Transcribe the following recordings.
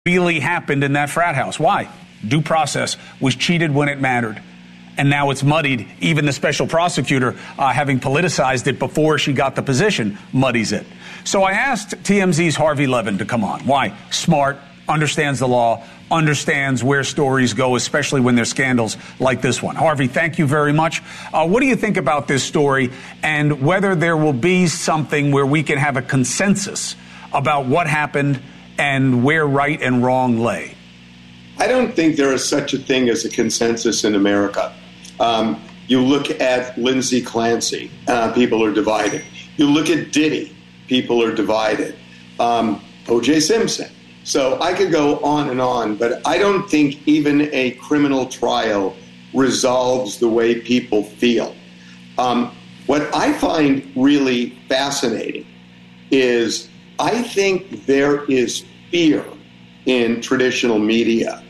really happened in that frat house. Why? Due process was cheated when it mattered. And now it's muddied. Even the special prosecutor, having politicized it before she got the position, muddies it. So I asked TMZ's Harvey Levin to come on. Why? Smart, understands the law, understands where stories go, especially when there's scandals like this one. Harvey, thank you very much. What do you think about this story and whether there will be something where we can have a consensus about what happened and where right and wrong lay? I don't think there is such a thing as a consensus in America. You look at Lindsay Clancy, people are divided. You look at Diddy, people are divided. O.J. Simpson. So I could go on, but I don't think even a criminal trial resolves the way people feel. What I find really fascinating is I think there is fear in traditional media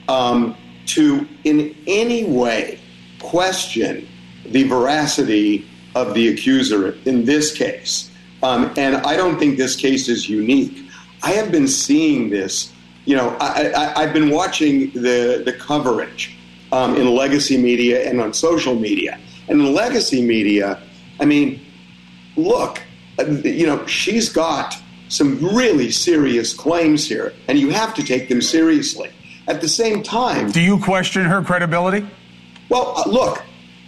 to in any way question the veracity of the accuser in this case. And I don't think this case is unique. I have been seeing this, I've been watching the coverage in legacy media and on social media. And in legacy media, I mean, look, she's got some really serious claims here, and you have to take them seriously. At the same time... Do you question her credibility? Well, look,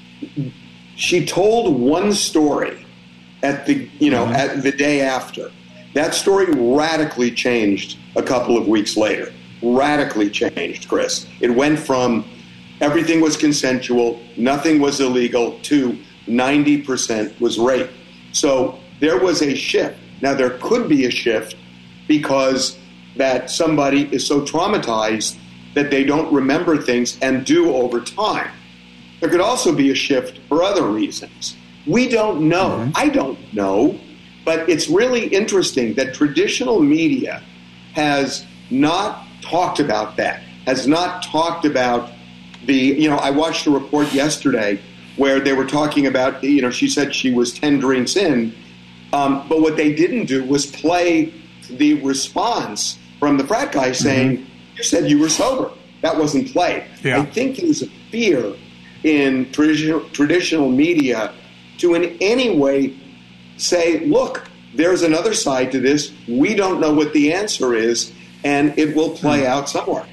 she told one story at the, at the day after. That story radically changed a couple of weeks later. Radically changed, Chris. It went from everything was consensual, nothing was illegal, to 90% was rape. So there was a shift. Now, there could be a shift because that somebody is so traumatized that they don't remember things and do over time. There could also be a shift for other reasons. We don't know. Mm-hmm. I don't know. But it's really interesting that traditional media has not talked about that, has not talked about the, I watched a report yesterday where they were talking about, she said she was 10 drinks in, but what they didn't do was play the response from the frat guy saying, you said you were sober. That wasn't played. Yeah. I think there's a fear in traditional media to in any way say, look, there's another side to this. We don't know what the answer is, and it will play out somewhere.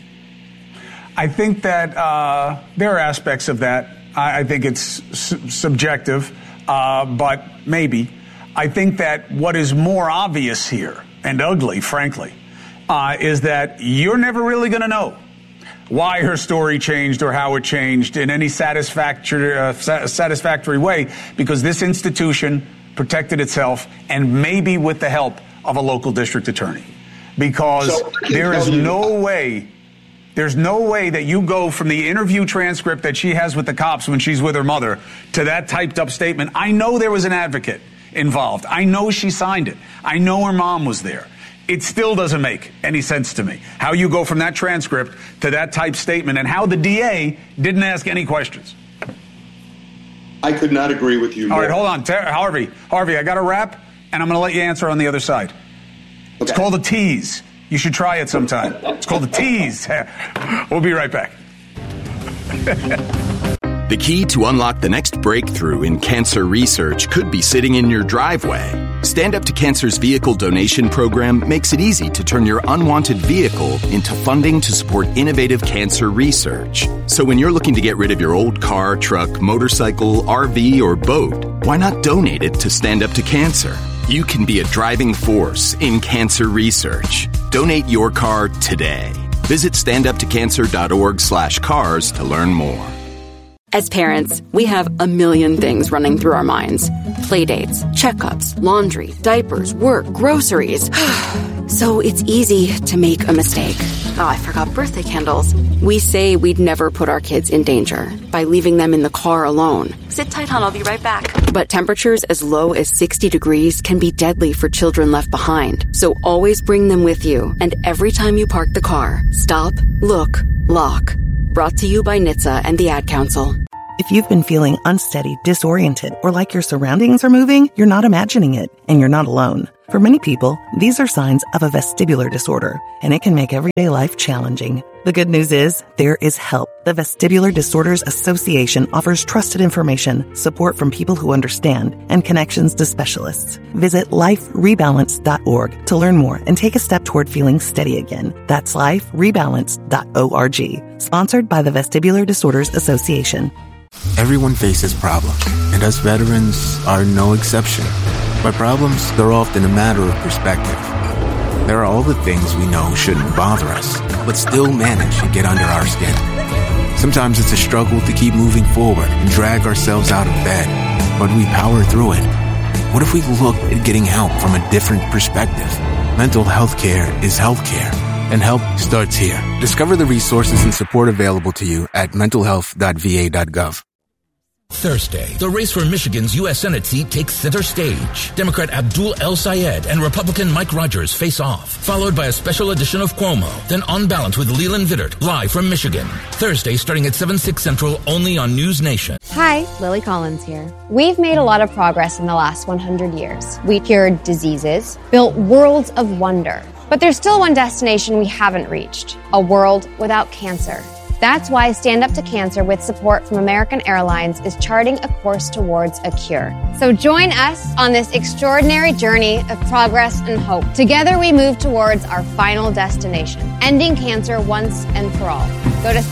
I think that there are aspects of that. I think it's subjective, but maybe. I think that what is more obvious here, and ugly, frankly, is that you're never really going to know why her story changed or how it changed in any satisfactory way, because this institution protected itself, and maybe with the help of a local district attorney. Because there's no way that you go from the interview transcript that she has with the cops when she's with her mother to that typed up statement. I know there was an advocate involved. I know she signed it. I know her mom was there. It still doesn't make any sense to me how you go from that transcript to that type statement, and how the DA didn't ask any questions. I could not agree with you more. All right, hold on. Harvey, I got a wrap, and I'm going to let you answer on the other side. Okay. It's called a tease. You should try it sometime. It's called a tease. We'll be right back. The key to unlock the next breakthrough in cancer research could be sitting in your driveway. Stand Up to Cancer's vehicle donation program makes it easy to turn your unwanted vehicle into funding to support innovative cancer research. So when you're looking to get rid of your old car, truck, motorcycle, RV, or boat, why not donate it to Stand Up to Cancer? You can be a driving force in cancer research. Donate your car today. Visit standuptocancer.org/cars to learn more. As parents, we have a million things running through our minds. Playdates, checkups, laundry, diapers, work, groceries. So it's easy to make a mistake. Oh, I forgot birthday candles. We say we'd never put our kids in danger by leaving them in the car alone. Sit tight, hon, I'll be right back. But temperatures as low as 60 degrees can be deadly for children left behind. So always bring them with you. And every time you park the car, stop, look, lock. Brought to you by NHTSA and the Ad Council. If you've been feeling unsteady, disoriented, or like your surroundings are moving, you're not imagining it, and you're not alone. For many people, these are signs of a vestibular disorder, and it can make everyday life challenging. The good news is, there is help. The Vestibular Disorders Association offers trusted information, support from people who understand, and connections to specialists. Visit liferebalance.org to learn more and take a step toward feeling steady again. That's liferebalance.org. Sponsored by the Vestibular Disorders Association. Everyone faces problems, and us veterans are no exception. But problems, they're often a matter of perspective. There are all the things we know shouldn't bother us, but still manage to get under our skin. Sometimes it's a struggle to keep moving forward and drag ourselves out of bed, but we power through it. What if we looked at getting help from a different perspective? Mental health care is healthcare, and help starts here. Discover the resources and support available to you at mentalhealth.va.gov. Thursday, the race for Michigan's U.S. Senate seat takes center stage. Democrat Abdul El Sayed and Republican Mike Rogers face off, followed by a special edition of Cuomo, then On Balance with Leland Vittert, live from Michigan. Thursday, starting at 7/6 Central, only on News Nation. Hi, Lily Collins here. We've made a lot of progress in the last 100 years. We cured diseases, built worlds of wonder. But there's still one destination we haven't reached, a world without cancer. That's why Stand Up to Cancer, with support from American Airlines, is charting a course towards a cure. So join us on this extraordinary journey of progress and hope. Together we move towards our final destination, ending cancer once and for all. Go to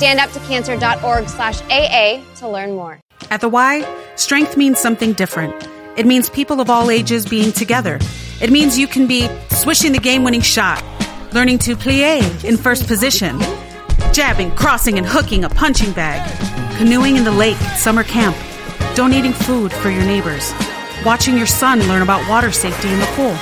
standuptocancer.org/AA to learn more. At the Y, strength means something different. It means people of all ages being together. It means you can be swishing the game-winning shot, learning to plie in first position, jabbing, crossing, and hooking a punching bag, canoeing in the lake at summer camp, donating food for your neighbors, watching your son learn about water safety in the pool.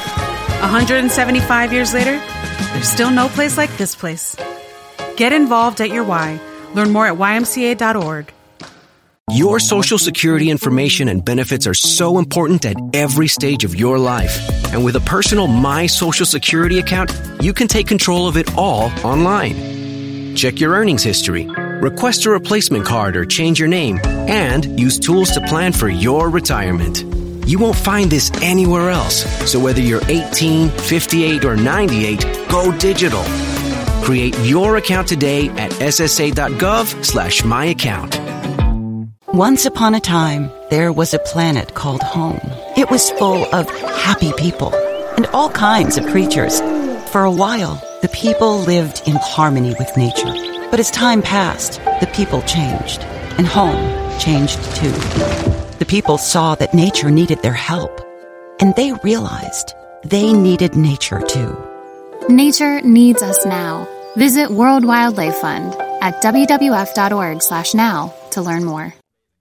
175 years later, there's still no place like this place. Get involved at your Y. Learn more at ymca.org. Your Social Security information and benefits are so important at every stage of your life. And with a personal My Social Security account, you can take control of it all online. Check your earnings history, request a replacement card or change your name, and use tools to plan for your retirement. You won't find this anywhere else. So whether you're 18, 58, or 98, go digital. Create your account today at ssa.gov/myaccount. Once upon a time, there was a planet called home. It was full of happy people and all kinds of creatures. For a while, the people lived in harmony with nature. But as time passed, the people changed, and home changed too. The people saw that nature needed their help, and they realized they needed nature too. Nature needs us now. Visit World Wildlife Fund at wwf.org/now to learn more.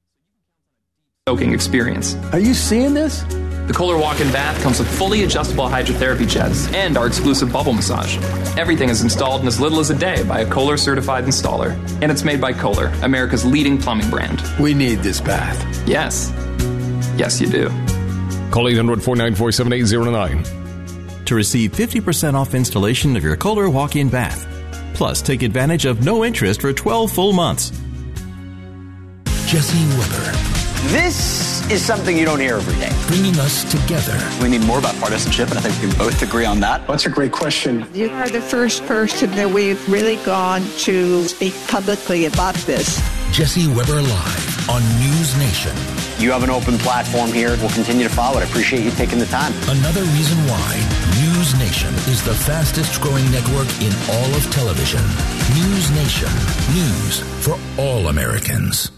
Soaking experience. Are you seeing this? The Kohler walk-in bath comes with fully adjustable hydrotherapy jets and our exclusive bubble massage. Everything is installed in as little as a day by a Kohler certified installer. And it's made by Kohler, America's leading plumbing brand. We need this bath. Yes. Yes, you do. Call 800-494-7809 to receive 50% off installation of your Kohler walk-in bath. Plus, take advantage of no interest for 12 full months. Jesse Weber. This is something you don't hear every day. Bringing us together. We need more about partisanship, and I think we can both agree on that. That's a great question. You are the first person that we've really gone to speak publicly about this. Jesse Weber Live on News Nation. You have an open platform here. We'll continue to follow it. I appreciate you taking the time. Another reason why News Nation is the fastest growing network in all of television. News Nation. News for all Americans.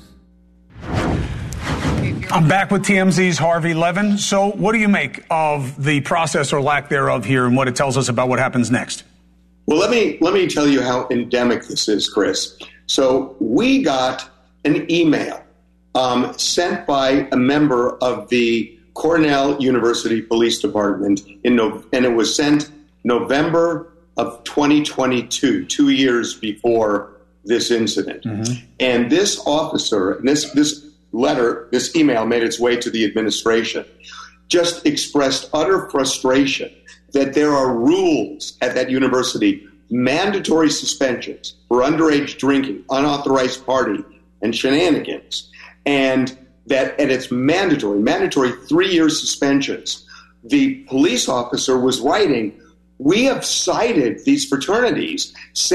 I'm back with TMZ's Harvey Levin. So what do you make of the process or lack thereof here and what it tells us about what happens next? Well, let me tell you how endemic this is, Chris. So we got an email sent by a member of the Cornell University Police Department, and it was sent November of 2022, 2 years before this incident. Mm-hmm. And this officer, this email made its way to the administration, just expressed utter frustration that there are rules at that university, mandatory suspensions for underage drinking, unauthorized party, and shenanigans and it's mandatory 3-year suspensions. The police officer was writing, we have cited these fraternities